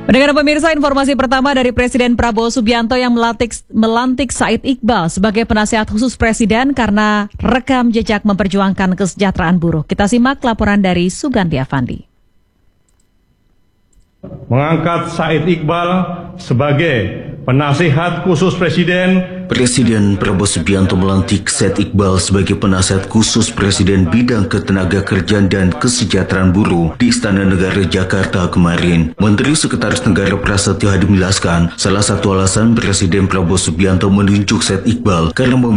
Pendengar pemirsa, informasi pertama dari Presiden Prabowo Subianto yang melantik Said Iqbal sebagai penasihat khusus Presiden karena rekam jejak memperjuangkan kesejahteraan buruh. Kita simak laporan dari Suganti Avandi. Mengangkat Said Iqbal sebagai penasihat khusus Presiden. Presiden Prabowo Subianto melantik Said Iqbal sebagai penasihat khusus Presiden bidang ketenagakerjaan dan kesejahteraan buruh di Istana Negara Jakarta kemarin. Menteri Sekretaris Negara Prasetyo Hadi menjelaskan, salah satu alasan Presiden Prabowo Subianto menunjuk Said Iqbal karena